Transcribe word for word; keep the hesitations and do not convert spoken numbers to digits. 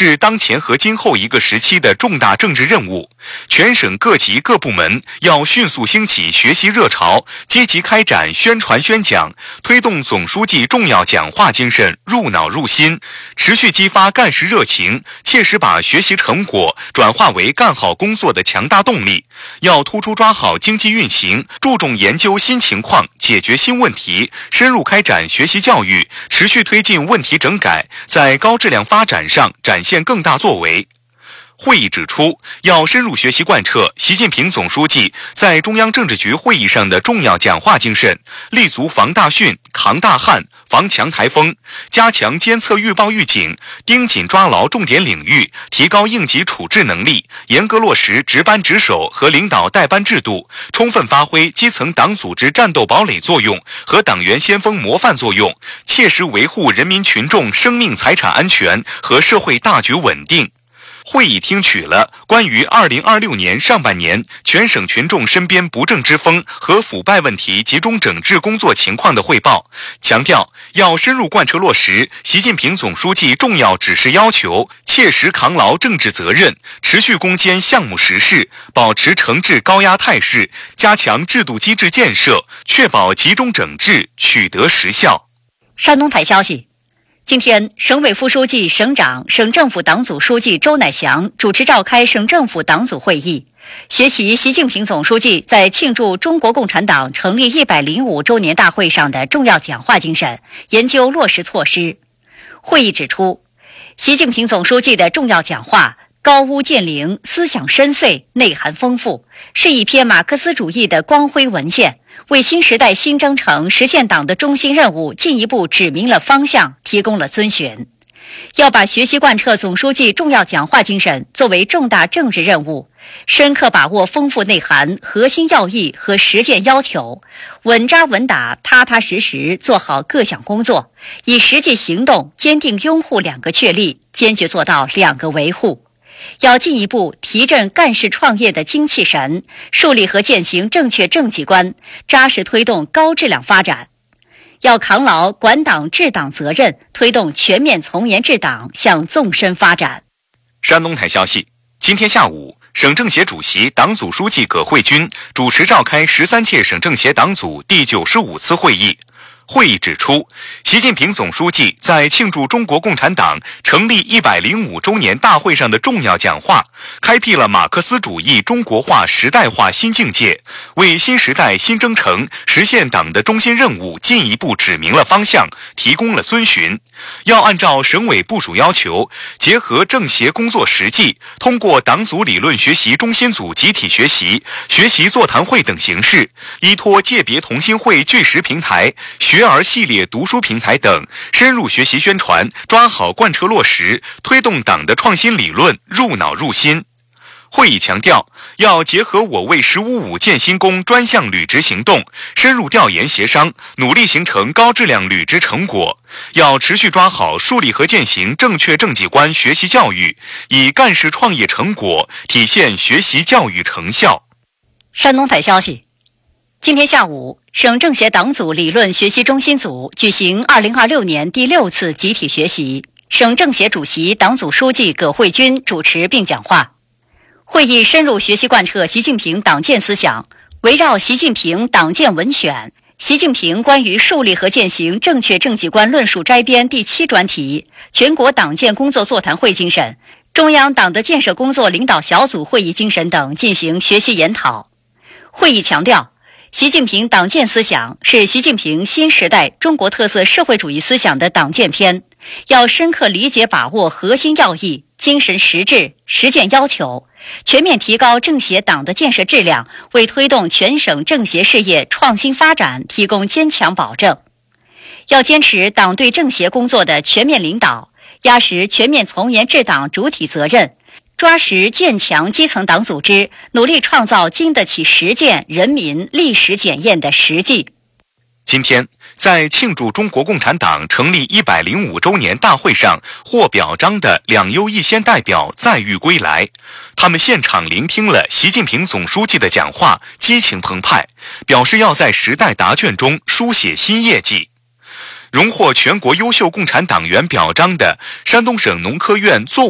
是当前和今后一个时期的重大政治任务。全省各级各部门要迅速兴起学习热潮，积极开展宣传宣讲，推动总书记重要讲话精神入脑入心，持续激发干事热情，切实把学习成果转化为干好工作的强大动力。要突出抓好经济运行，注重研究新情况，解决新问题，深入开展学习教育，持续推进问题整改，在高质量发展上展现更大作为。会议指出，要深入学习贯彻习近平总书记在中央政治局会议上的重要讲话精神，立足防大汛、抗大旱、防强台风，加强监测预报预警，盯紧抓牢重点领域，提高应急处置能力，严格落实值班值守和领导带班制度，充分发挥基层党组织战斗堡垒作用和党员先锋模范作用，切实维护人民群众生命财产安全和社会大局稳定。会议听取了关于二零二六年上半年全省群众身边不正之风和腐败问题集中整治工作情况的汇报，强调要深入贯彻落实习近平总书记重要指示要求，切实扛牢政治责任，持续攻坚项目实事，保持惩治高压态势，加强制度机制建设，确保集中整治取得实效。 山东台消息，今天，省委副书记、省长、省政府党组书记周乃祥主持召开省政府党组会议，学习习近平总书记在庆祝中国共产党成立一百零五周年大会上的重要讲话精神，研究落实措施。会议指出，习近平总书记的重要讲话高屋建瓴，思想深邃，内涵丰富，是一篇马克思主义的光辉文献，为新时代新征程实现党的中心任务进一步指明了方向，提供了遵循。要把学习贯彻总书记重要讲话精神作为重大政治任务，深刻把握丰富内涵、核心要义和实践要求，稳扎稳打、踏踏实实做好各项工作，以实际行动坚定拥护两个确立，坚决做到两个维护。要进一步提振干事创业的精气神，树立和践行正确政绩观，扎实推动高质量发展。要扛牢管党治党责任，推动全面从严治党向纵深发展。 山东台消息，今天下午，省政协主席、党组书记葛慧军主持召开十三届省政协党组第九十五次会议。会议指出，习近平总书记在庆祝中国共产党成立一百零五周年大会上的重要讲话，开辟了马克思主义中国化时代化新境界，为新时代新征程实现党的中心任务进一步指明了方向，提供了遵循。要按照省委部署要求，结合政协工作实际，通过党组理论学习中心组集体学习、学习座谈会等形式，依托界别同心会聚识平台、学而系列读书平台等，深入学习宣传，抓好贯彻落实，推动党的创新理论入脑入心。会议强调，要结合我为“十五五”建新工专项履职行动，深入调研协商，努力形成高质量履职成果。要持续抓好树立和践行正确政绩观学习教育，以干事创业成果体现学习教育成效。 山东台消息，今天下午，省政协党组理论学习中心组举行二零二六年第六次集体学习，省政协主席、党组书记葛慧军主持并讲话。会议深入学习贯彻习近平党建思想，围绕习近平党建文选、习近平关于树立和践行正确政绩观论述摘编第七专题、全国党建工作座谈会精神、中央党的建设工作领导小组会议精神等进行学习研讨。会议强调，习近平党建思想是习近平新时代中国特色社会主义思想的党建篇，要深刻理解把握核心要义、精神实质、实践要求，全面提高政协党的建设质量，为推动全省政协事业创新发展提供坚强保证。要坚持党对政协工作的全面领导，压实全面从严治党主体责任，抓实建强基层党组织，努力创造经得起实践、人民历史检验的实际。 今天，在庆祝中国共产党成立一百零五周年大会上获表彰的两优一先代表载誉归来，他们现场聆听了习近平总书记的讲话，激情澎湃，表示要在时代答卷中书写新业绩。荣获全国优秀共产党员表彰的山东省农科院作